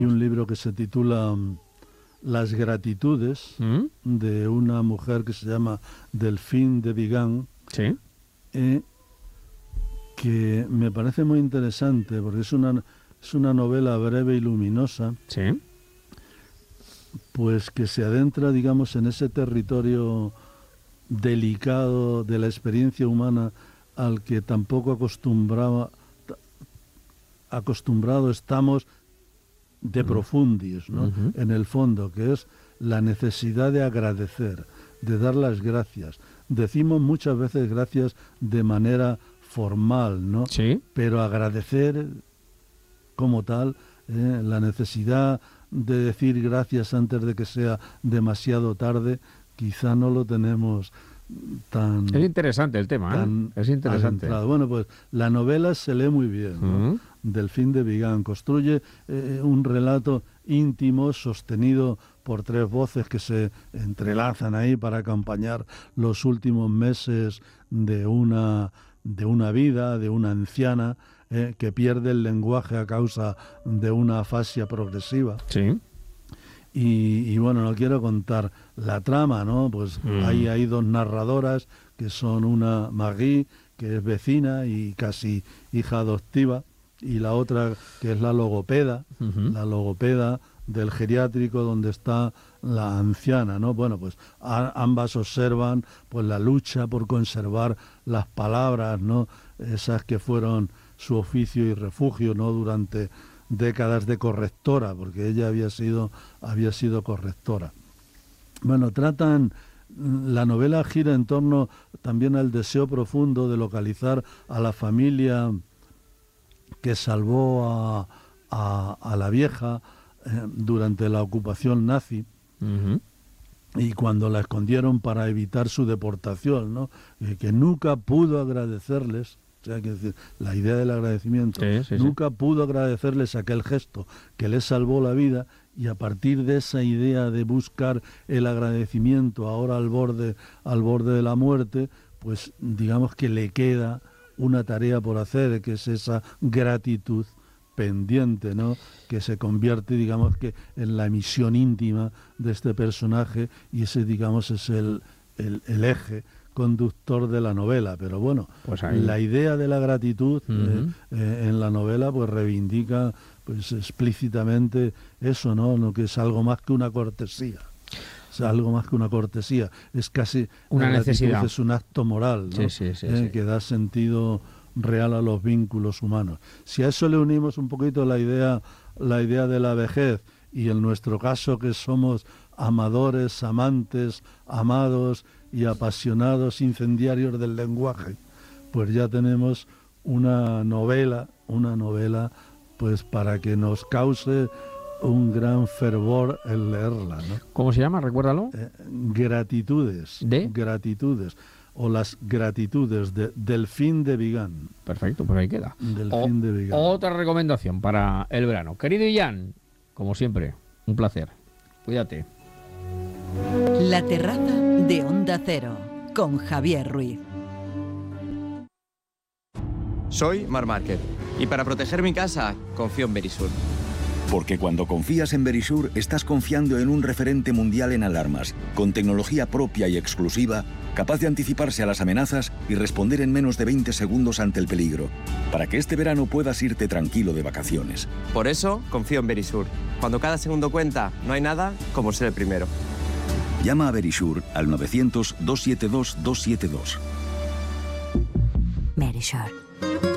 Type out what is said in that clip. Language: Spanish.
un libro que se titula Las gratitudes, de una mujer que se llama Delphine de Vigan, Sí. Que me parece muy interesante porque es una novela breve y luminosa, Sí. pues que se adentra, digamos, en ese territorio delicado de la experiencia humana al que tampoco acostumbrado estamos de profundis, ¿no? En el fondo, que es la necesidad de agradecer, de dar las gracias. Decimos muchas veces gracias de manera formal, ¿no? Sí. Pero agradecer como tal, la necesidad de decir gracias antes de que sea demasiado tarde, quizá no lo tenemos tan... Es interesante el tema, es interesante. adentrado. Bueno, pues la novela se lee muy bien, ¿no? Delphine de Vigan construye un relato íntimo, sostenido por tres voces que se entrelazan ahí para acompañar los últimos meses de una vida, de una anciana que pierde el lenguaje a causa de una afasia progresiva. Sí. Y bueno, no quiero contar la trama, ¿no? Pues hay dos narradoras, que son una Marie, que es vecina y casi hija adoptiva, y la otra que es la logopeda del geriátrico donde está la anciana, ¿no? Bueno, pues ambas observan pues la lucha por conservar las palabras, ¿no? Esas que fueron su oficio y refugio, ¿no? Durante décadas de correctora, porque ella había sido correctora. Bueno, la novela gira en torno también al deseo profundo de localizar a la familia que salvó a la vieja durante la ocupación nazi, y cuando la escondieron para evitar su deportación, ¿no? Que nunca pudo agradecerles. O sea, que decir, la idea del agradecimiento, nunca pudo agradecerles aquel gesto que les salvó la vida, y a partir de esa idea de buscar el agradecimiento ahora al borde de la muerte, pues digamos que le queda una tarea por hacer, que es esa gratitud pendiente, ¿no? Que se convierte, digamos, que en la misión íntima de este personaje, y ese, digamos, es el eje conductor de la novela. Pero bueno, pues la idea de la gratitud en la novela pues reivindica pues explícitamente eso, ¿no? Que es algo más que una cortesía. O sea, algo más que una cortesía, es casi una necesidad, es un acto moral, ¿no? Que da sentido real a los vínculos humanos. Si a eso le unimos un poquito la idea de la vejez, y en nuestro caso que somos amadores, amantes, amados y apasionados incendiarios del lenguaje, pues ya tenemos una novela pues para que nos cause un gran fervor el leerla, ¿no? ¿Cómo se llama? Recuérdalo. Gratitudes. Gratitudes. O las gratitudes de Delphine de Vigan. Perfecto, pues ahí queda. Delphine de Vigan. Otra recomendación para el verano. Querido Ian, como siempre, un placer. Cuídate. La terraza de Onda Cero, con Javier Ruiz. Soy Marc Márquez, y para proteger mi casa, confío en Verisur. Porque cuando confías en Verisur, estás confiando en un referente mundial en alarmas, con tecnología propia y exclusiva, capaz de anticiparse a las amenazas y responder en menos de 20 segundos ante el peligro, para que este verano puedas irte tranquilo de vacaciones. Por eso, confío en Verisur. Cuando cada segundo cuenta, no hay nada como ser el primero. Llama a Verisur al 900-272-272. Verisur.